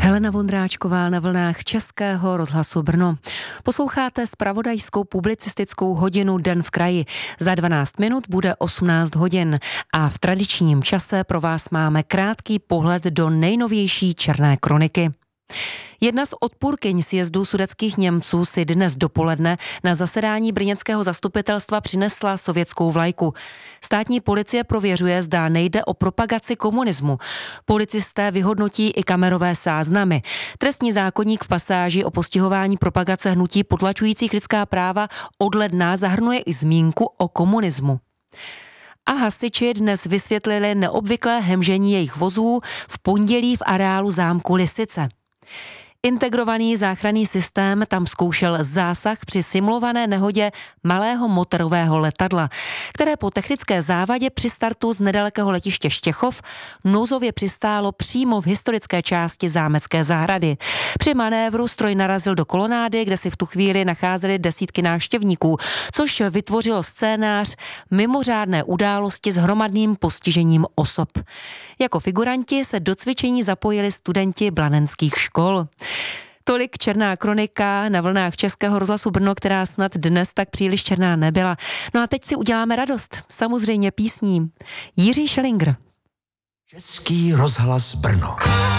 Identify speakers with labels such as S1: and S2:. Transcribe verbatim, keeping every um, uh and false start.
S1: Helena Vondráčková na vlnách Českého rozhlasu Brno. Posloucháte zpravodajskou publicistickou hodinu Den v kraji. Za dvanáct minut bude osmnáct hodin a v tradičním čase pro vás máme krátký pohled do nejnovější černé kroniky. Jedna z odpůrkyň sjezdu sudetských Němců si dnes dopoledne na zasedání brněnského zastupitelstva přinesla sovětskou vlajku. Státní policie prověřuje, zda nejde o propagaci komunismu. Policisté vyhodnotí i kamerové záznamy. Trestní zákoník v pasáži o postihování propagace hnutí potlačujících lidská práva od ledna zahrnuje i zmínku o komunismu. A hasiči dnes vysvětlili neobvyklé hemžení jejich vozů v pondělí v areálu zámku Lisice. Integrovaný záchranný systém tam zkoušel zásah při simulované nehodě malého motorového letadla, které po technické závadě při startu z nedalekého letiště Štěchov nouzově přistálo přímo v historické části zámecké zahrady. Při manévru stroj narazil do kolonády, kde si v tu chvíli nacházely desítky návštěvníků, což vytvořilo scénář mimořádné události s hromadným postižením osob. Jako figuranti se do cvičení zapojili studenti blanenských škol. Tolik černá kronika na vlnách Českého rozhlasu Brno, která snad dnes tak příliš černá nebyla. No a teď si uděláme radost, samozřejmě písní. Jiří Šelinger.
S2: Český rozhlas Brno.